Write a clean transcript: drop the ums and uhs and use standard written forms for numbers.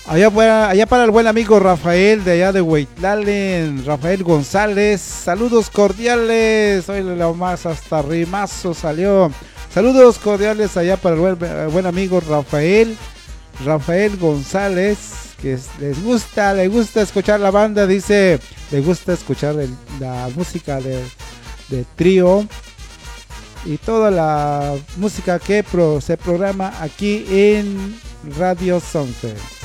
Allá para el buen amigo Rafael de allá de Huitlalen, Rafael González, saludos cordiales, hoy lo más hasta rimazo salió, saludos cordiales allá para el buen amigo Rafael González, que le gusta escuchar la banda, dice, le gusta escuchar la música de trío y toda la música que se programa aquí en Radio Sunset.